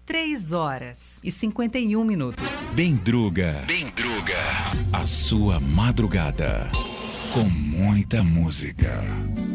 3h51. Bendruga. A sua madrugada com muita música.